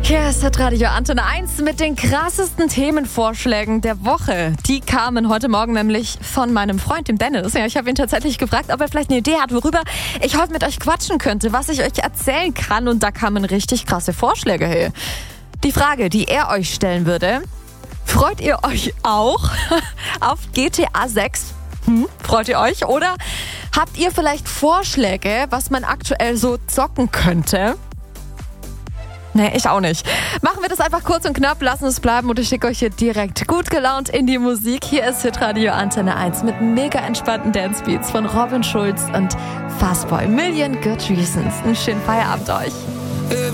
Hier ist Radio Antenne 1 mit den krassesten Themenvorschlägen der Woche. Die kamen heute Morgen nämlich von meinem Freund, dem Dennis. Ja, ich habe ihn tatsächlich gefragt, ob er vielleicht eine Idee hat, worüber ich heute mit euch quatschen könnte, was ich euch erzählen kann. Und da kamen richtig krasse Vorschläge her. Die Frage, die er euch stellen würde: Freut ihr euch auch auf GTA 6? Freut ihr euch? Oder habt ihr vielleicht Vorschläge, was man aktuell so zocken könnte? Nee, ich auch nicht. Machen wir das einfach kurz und knapp, lassen es bleiben und ich schicke euch hier direkt gut gelaunt in die Musik. Hier ist Hitradio Antenne 1 mit mega entspannten Dancebeats von Robin Schulz und Fastboy. Million Good Reasons. Einen schönen Feierabend euch.